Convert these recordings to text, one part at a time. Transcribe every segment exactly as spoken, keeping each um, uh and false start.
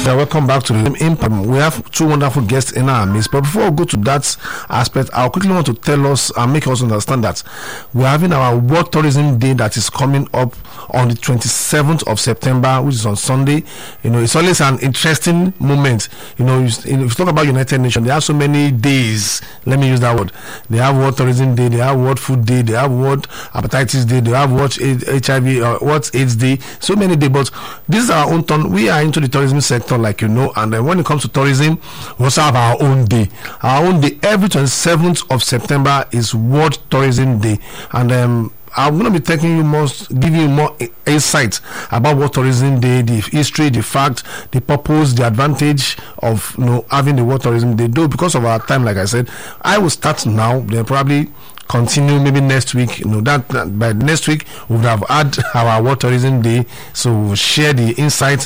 Yeah, welcome back to the impact. We have two wonderful guests in our midst, but before we go to that aspect, I quickly want to tell us and make us understand that we're having our World Tourism Day that is coming up on the twenty-seventh of September, which is on Sunday. You know, it's always an interesting moment. You know, if you talk about United Nations, they have so many days. Let me use that word. They have World Tourism Day, they have World Food Day, they have World Hepatitis Day, they have World H I V or World AIDS Day. So many days, but this is our own turn. We are into the tourism sector, like you know, and then when it comes to tourism, we also have our own day. Our own day every twenty-seventh of September is World Tourism Day, and um, I'm going to be taking you more, giving you more insights about World Tourism Day, the history, the fact, the purpose, the advantage of you know having the World Tourism Day. Though because of our time, like I said, I will start now. Then probably continue maybe next week. You know that, that by next week we would have had our World Tourism Day, so we'll share the insights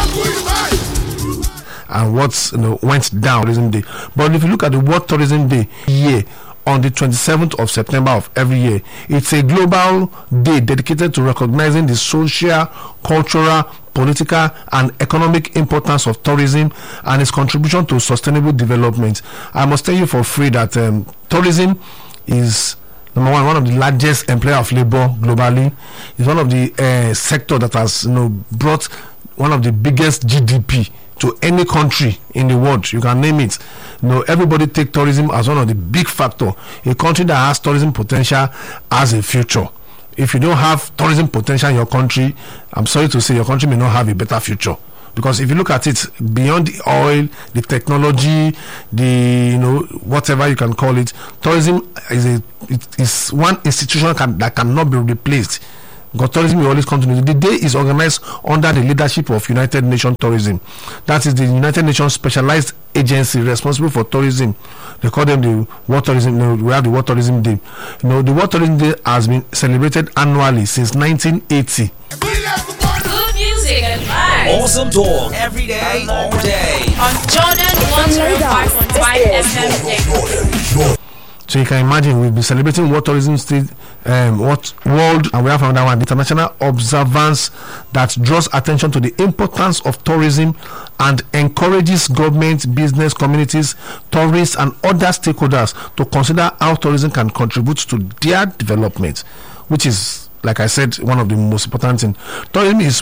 and what you know went down Tourism Day. But if you look at the World Tourism Day year on the twenty-seventh of September of every year, it's a global day dedicated to recognizing the social, cultural, political and economic importance of tourism and its contribution to sustainable development. I must tell you for free that um, tourism is number one, one of the largest employer of labor globally. It's one of the uh, sector that has you know brought one of the biggest G D P to any country in the world. You can name it. You know, everybody take tourism as one of the big factor. A country that has tourism potential has a future. If you don't have tourism potential in your country, I'm sorry to say your country may not have a better future. Because if you look at it, beyond the oil, the technology, the you know whatever you can call it, tourism is a it is one institution can, that cannot be replaced. Because tourism will always continue. The day is organized under the leadership of United Nations Tourism. That is the United Nations specialized agency responsible for tourism. They call them the World Tourism. You know, we have the World Tourism Day. You know, the World Tourism Day has been celebrated annually since nineteen eighty. Good music and vibes. Awesome talk every day, all day. On Jordan one oh five point five F M. So you can imagine we've been celebrating World Tourism Day, um, what world, and we have another one, the international observance that draws attention to the importance of tourism and encourages government, business, communities, tourists, and other stakeholders to consider how tourism can contribute to their development, which is, like I said, one of the most important things. Tourism is.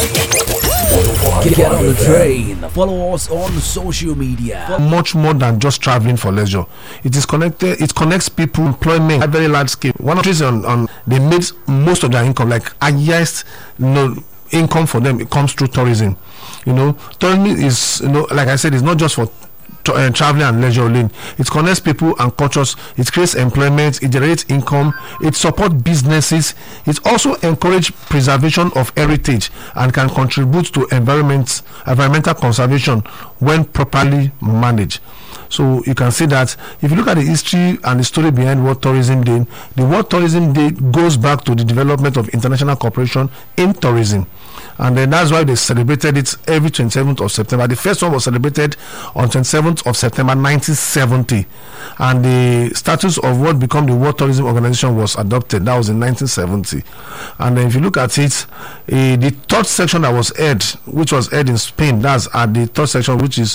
Get on the train. Follow us on social media. Much more than just traveling for leisure. It is connected. It connects people, employment at very large scale. One of the reasons on, on they made most of their income, like highest you know, income for them, it comes through tourism. You know, tourism is you know, like I said, it's not just for To, uh, traveling and leisure lane. It connects people and cultures. It creates employment. It generates income. It supports businesses. It also encourages preservation of heritage and can contribute to environment environmental conservation when properly managed. So you can see that if you look at the history and the story behind World Tourism Day, the World Tourism Day goes back to the development of international cooperation in tourism. And then that's why they celebrated it every twenty-seventh of September. The first one was celebrated on twenty-seventh of September nineteen seventy, and the status of what became the World Tourism Organization was adopted. That was in nineteen seventy. And then if you look at it, uh, the third section that was aired, which was aired in Spain, that's at the third section, which is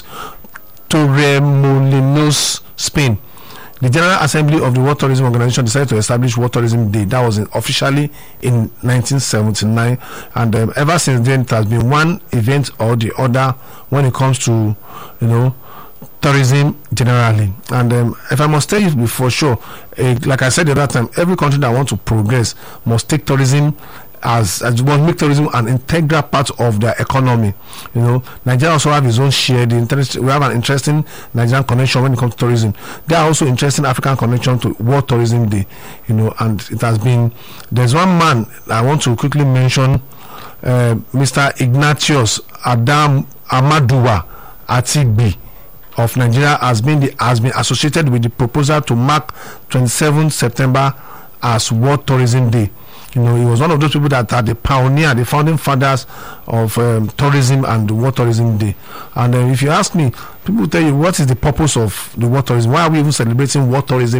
Torremolinos, Spain. The General Assembly of the World Tourism Organization decided to establish World Tourism Day. That was in, officially in nineteen seventy-nine, and um, ever since then it has been one event or the other when it comes to you know tourism generally. And um, if I must tell you before sure, uh, like I said the other time, every country that wants to progress must take tourism as as well, make tourism an integral part of their economy. You know, Nigeria also have its own share. The interest, we have an interesting Nigerian connection when it comes to tourism. There are also interesting African connection to World Tourism Day. You know, and it has been. There's one man I want to quickly mention, uh, Mister Ignatius Adam Amaduwa Atigbi of Nigeria has been the, has been associated with the proposal to mark twenty-seventh September as World Tourism Day. You know, he was one of those people that are the pioneer, the founding fathers of um, tourism and the World Tourism Day. And uh, if you ask me, people will tell you what is the purpose of the World Tourism? Why are we even celebrating World Tourism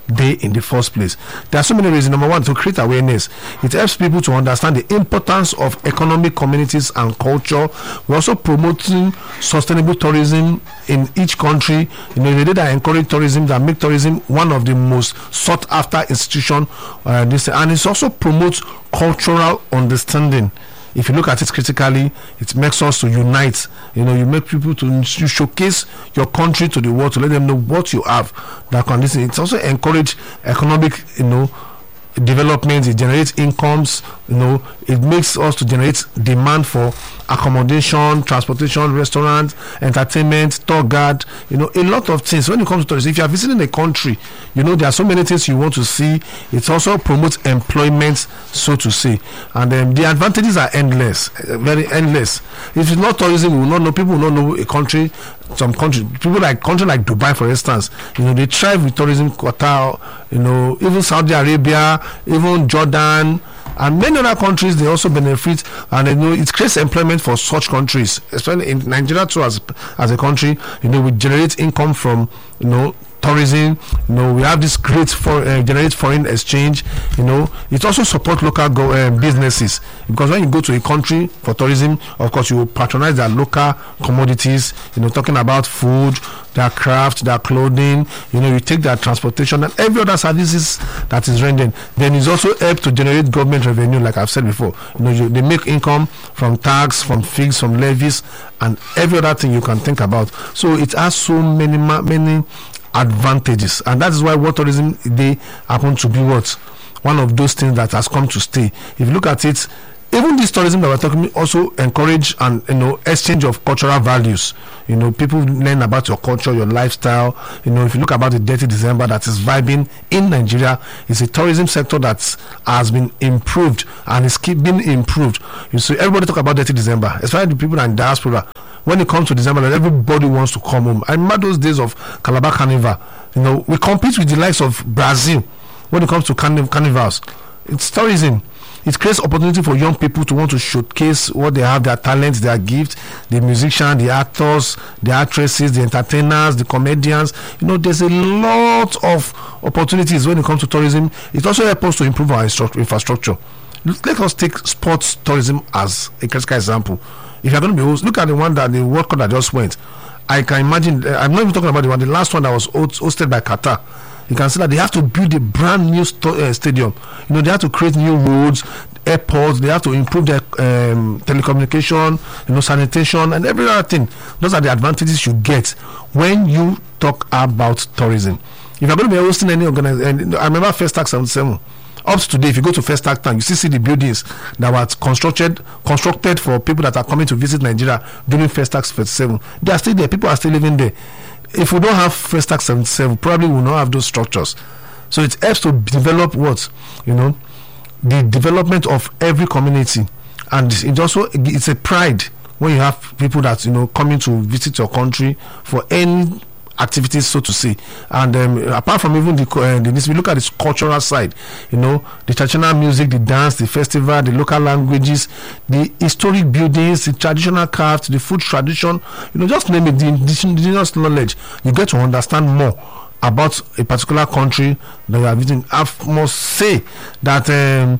day in the first place. There are so many reasons. Number one, to create awareness. It helps people to understand the importance of economic communities and culture. We're also promoting sustainable tourism in each country. You know, the day that encourage tourism, that make tourism one of the most sought after institution. Uh, this, and it also promotes cultural understanding. If you look at it critically, it makes us to unite. You know, you make people to, to showcase your country to the world, to let them know what you have. That can listen. It also encourage economic, you know, development. It generates incomes. You know, it makes us to generate demand for accommodation, transportation, restaurant, entertainment, tour guide, you know, a lot of things. When it comes to tourism, if you are visiting a country, you know, there are so many things you want to see. It also promotes employment, so to say. And um, the advantages are endless, uh, very endless. If it's not tourism, we will not know, people will not know a country, some country, people like country like Dubai, for instance, you know, they thrive with tourism, Qatar, you know, even Saudi Arabia, even Jordan, and many other countries, they also benefit, and you know, it creates employment for such countries, especially in Nigeria too, as as a country. You know, we generate income from, you know, tourism. You know, we have this great for uh, generate foreign exchange. You know, it also supports local go, uh, businesses, because when you go to a country for tourism, of course you will patronize their local commodities. You know, talking about food, their craft, their clothing. You know, you take their transportation and every other services that is rendered. Then it's also help to generate government revenue, like I've said before. You know, you, they make income from tax, from fees, from levies, and every other thing you can think about. So it has so many many advantages, and that is why World Tourism Day happen to be what one of those things that has come to stay. If you look at it, even this tourism that we're talking also encourage and, you know, exchange of cultural values. You know, people learn about your culture, your lifestyle. You know, if you look about the Dirty December that is vibing in Nigeria, it's a tourism sector that has been improved and is keep being improved. You see, everybody talk about Dirty December, especially the people in diaspora. When it comes to December, everybody wants to come home. I remember those days of Calabar Carnival. You know, we compete with the likes of Brazil when it comes to carniv- carnivals. It's tourism. It creates opportunity for young people to want to showcase what they have, their talents, their gifts, the musicians, the actors, the actresses, the entertainers, the comedians. You know, there's a lot of opportunities when it comes to tourism. It also helps us to improve our infrastructure. Let us take sports tourism as a critical example. If you're going to be host, look at the one that the World Cup that just went. I can imagine, uh, I'm not even talking about the one, the last one that was hosted by Qatar. You can see that they have to build a brand new st- uh, stadium. You know, they have to create new roads, airports. They have to improve their um, telecommunication, you know, sanitation, and every other thing. Those are the advantages you get when you talk about tourism. If you're going to be hosting any organization, I remember Festac seventy-seven. Up to today, if you go to Festac Town, you still see the buildings that were constructed constructed for people that are coming to visit Nigeria during Festac seventy-seven. They are still there. People are still living there. If we don't have Festac seventy-seven, probably we will not have those structures. So it helps to develop what, you know, the development of every community, and it also it's a pride when you have people that, you know, coming to visit your country for any activities, so to say. And um, apart from even the, uh, the we look at the cultural side, you know, the traditional music, the dance, the festival, the local languages, the historic buildings, the traditional crafts, the food tradition, you know, just name it, the indigenous knowledge. You get to understand more about a particular country that you are visiting. I must say that um,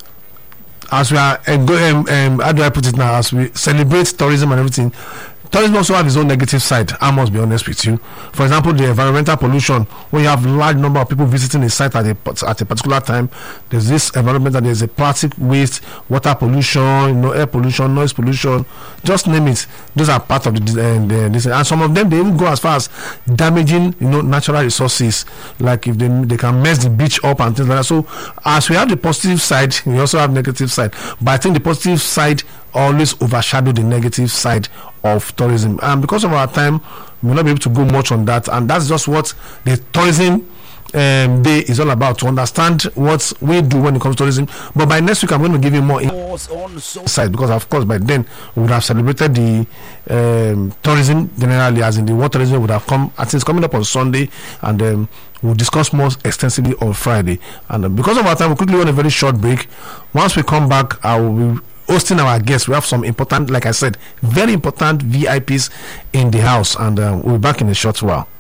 as we are uh, going, um, um, how do I put it now, as we celebrate tourism and everything, tourism also have its own negative side. I must be honest with you. For example, the environmental pollution. When you have large number of people visiting a site at a at a particular time, there's this environment that there's a plastic waste, water pollution, you know, air pollution, noise pollution. Just name it. Those are part of the, uh, the this, and some of them they even go as far as damaging, you know, natural resources. Like if they they can mess the beach up and things like that. So as we have the positive side, we also have negative side. But I think the positive side always overshadow the negative side of tourism, and because of our time we will not be able to go much on that, and that's just what the tourism um, day is all about, to understand what we do when it comes to tourism. But by next week I'm going to give you more insight, because of course by then we would have celebrated the um, tourism generally, as in the World Tourism would have come. I think it's coming up on Sunday, and um, we'll discuss more extensively on Friday. And uh, because of our time, we quickly want a very short break. Once we come back, I will be hosting our guests. We have some important, like I said, very important V I Ps in the house, and uh, we'll be back in a short while.